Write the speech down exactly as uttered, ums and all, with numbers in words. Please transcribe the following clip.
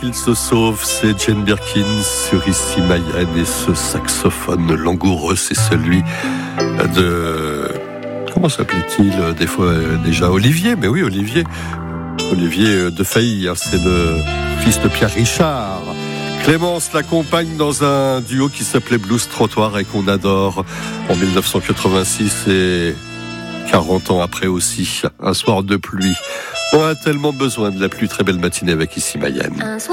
qu'il se sauve, c'est Jane Birkin sur Issy Mayenne et ce saxophone langoureux, c'est celui de... Comment s'appelait-il des fois déjà Olivier, mais oui Olivier. Olivier de Failly, hein, c'est le fils de Pierre Richard. Clémence l'accompagne dans un duo qui s'appelait Blues Trottoir et qu'on adore en dix-neuf cent quatre-vingt-six et quarante ans après aussi, un soir de pluie. On a tellement besoin de la pluie. Très belle matinée avec Issy Mayenne.